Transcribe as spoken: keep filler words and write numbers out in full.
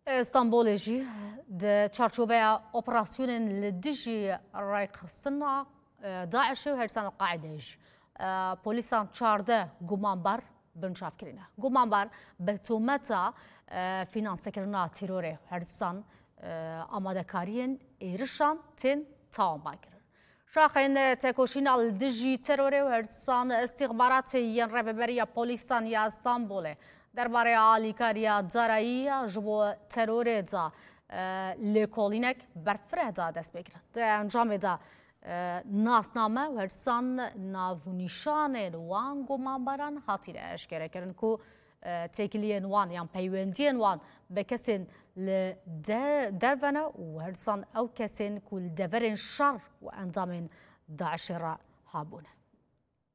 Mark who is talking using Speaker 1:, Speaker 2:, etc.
Speaker 1: اسطنبول د چارچوبه اپراسیون لدجی رایق صنع داعش و هرسان القاعده پلیسان چارده گمانبر بنشاف کرینه گمانبر به تومتا فینانس کرنا تروره هرسان آماده کارین ایرشان تن تام باکر شاخين تكوشين الدجي تروره و هرسان استخبارات ين رببريا پلیسان یا اسطنبول درباره آلیکاریا دارایی جبو ترور دا لکولینک برفره دا دست بگیرد. در انجام دا ناسنامه و هرسان ناونیشان وان گمانبران هاتیره اشکره کرن که تکلیه وان یان پیوندی وان به کسین لدرونه و هرسان او کسین که لدورن شر و اندام داعش را هابونه.